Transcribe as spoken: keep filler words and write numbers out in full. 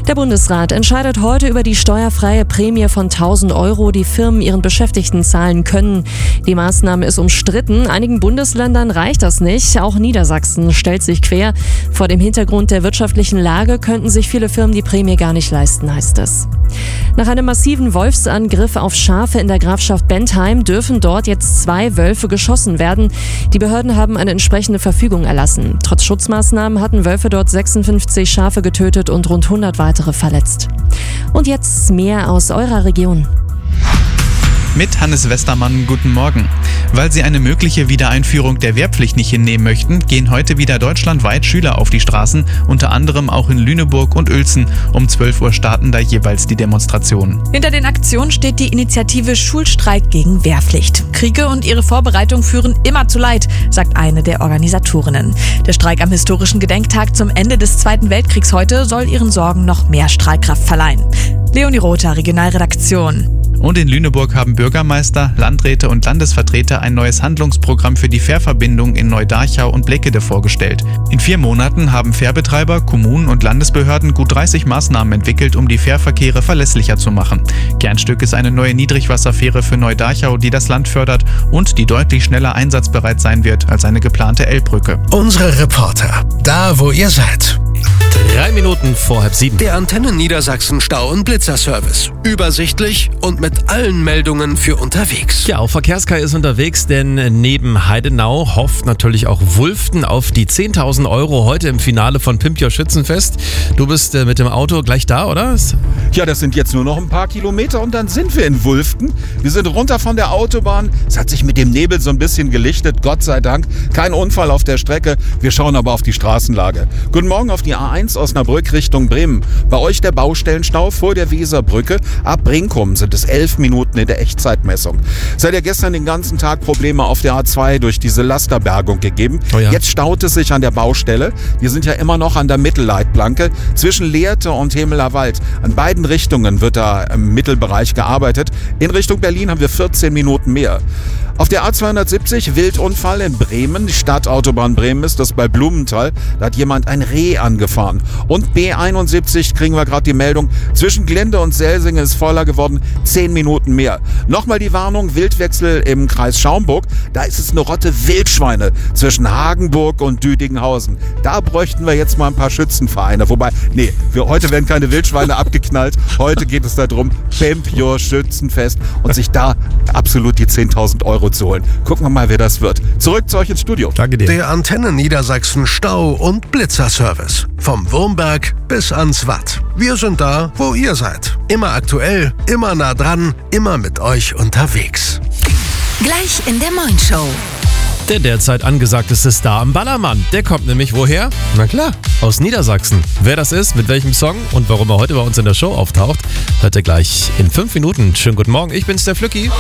Der Bundesrat entscheidet heute über die steuerfreie Prämie von tausend Euro, die Firmen ihren Beschäftigten zahlen können. Die Maßnahme ist umstritten. Einigen Bundesländern reicht das nicht. Auch Niedersachsen stellt sich quer. Vor dem Hintergrund der wirtschaftlichen Lage könnten sich viele Firmen die Prämie gar nicht leisten, heißt es. Nach einem massiven Wolfsangriff auf Schafe in der Grafschaft Bentheim dürfen dort jetzt zwei Wölfe geschossen werden. Die Behörden haben eine entsprechende Verfügung erlassen. Trotz Schutzmaßnahmen hatten Wölfe dort sechsundfünfzig Schafe getötet und rund hundert weitere verletzt. Und jetzt mehr aus eurer Region. Mit Hannes Westermann, guten Morgen. Weil sie eine mögliche Wiedereinführung der Wehrpflicht nicht hinnehmen möchten, gehen heute wieder deutschlandweit Schüler auf die Straßen, unter anderem auch in Lüneburg und Uelzen. Um zwölf Uhr starten da jeweils die Demonstrationen. Hinter den Aktionen steht die Initiative Schulstreik gegen Wehrpflicht. Kriege und ihre Vorbereitung führen immer zu Leid, sagt eine der Organisatorinnen. Der Streik am historischen Gedenktag zum Ende des Zweiten Weltkriegs heute soll ihren Sorgen noch mehr Strahlkraft verleihen. Leonie Rother, Regionalredaktion. Und in Lüneburg haben Bürgermeister, Landräte und Landesvertreter ein neues Handlungsprogramm für die Fährverbindung in Neudarchau und Bleckede vorgestellt. In vier Monaten haben Fährbetreiber, Kommunen und Landesbehörden gut dreißig Maßnahmen entwickelt, um die Fährverkehre verlässlicher zu machen. Kernstück ist eine neue Niedrigwasserfähre für Neudarchau, die das Land fördert und die deutlich schneller einsatzbereit sein wird als eine geplante Elbbrücke. Unsere Reporter, da wo ihr seid. Drei Minuten vor halb sieben. Der Antenne Niedersachsen Stau- und Blitzerservice. Übersichtlich und mit allen Meldungen für unterwegs. Ja, auch Verkehrskai ist unterwegs, denn neben Heidenau hofft natürlich auch Wulften auf die zehntausend Euro heute im Finale von Pimp Your Schützenfest. Du bist äh, mit dem Auto gleich da, oder? Ja, das sind jetzt nur noch ein paar Kilometer und dann sind wir in Wulften. Wir sind runter von der Autobahn. Es hat sich mit dem Nebel so ein bisschen gelichtet, Gott sei Dank. Kein Unfall auf der Strecke. Wir schauen aber auf die Straßenlage. Guten Morgen auf die A eins Osnabrück Richtung Bremen. Bei euch der Baustellenstau vor der Weserbrücke. Ab Brinkum sind es elf Minuten in der Echtzeitmessung. Es hat ja gestern den ganzen Tag Probleme auf der A zwei durch diese Lasterbergung gegeben. Oh ja. Jetzt staut es sich an der Baustelle. Wir sind ja immer noch an der Mittelleitplanke zwischen Lehrte und Hemeler Wald. An beiden Richtungen wird da im Mittelbereich gearbeitet. In Richtung Berlin haben wir vierzehn Minuten mehr. Auf der A zweihundertsiebzig Wildunfall in Bremen. Die Stadtautobahn Bremen ist das bei Blumenthal. Da hat jemand ein Reh angefahren. Und B einundsiebzig kriegen wir gerade die Meldung. Zwischen Glinde und Selsingen ist voller geworden. zehn Minuten mehr. Nochmal die Warnung, Wildwechsel im Kreis Schaumburg. Da ist es eine Rotte Wildschweine zwischen Hagenburg und Düdinghausen. Da bräuchten wir jetzt mal ein paar Schützenvereine. Wobei, nee, für heute werden keine Wildschweine abgeknallt. Heute geht es darum, Pimp Your Schützenfest und sich da absolut die zehntausend Euro zu holen. Gucken wir mal, wer das wird. Zurück zu euch ins Studio. Danke dir. Der Antenne Niedersachsen Stau- und Blitzerservice. Vom Wurmberg bis ans Watt. Wir sind da, wo ihr seid. Immer aktuell, immer nah dran, immer mit euch unterwegs. Gleich in der Moin Show. Der derzeit angesagteste Star am Ballermann. Der kommt nämlich woher? Na klar, aus Niedersachsen. Wer das ist, mit welchem Song und warum er heute bei uns in der Show auftaucht, hört ihr gleich in fünf Minuten. Schönen guten Morgen, ich bin's, der Flücki.